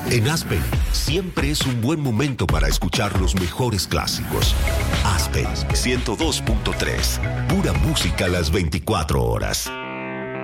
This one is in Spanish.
En Aspen, siempre es un buen momento para escuchar los mejores clásicos. Aspen 102.3, pura música las 24 horas.